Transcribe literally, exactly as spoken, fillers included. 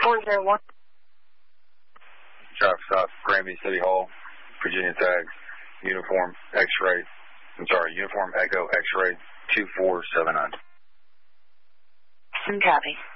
four zero one. Traffic stop, Granby City Hall, Virginia tag, uniform X-ray, I'm sorry, uniform Echo X-ray two four seven nine. Copy.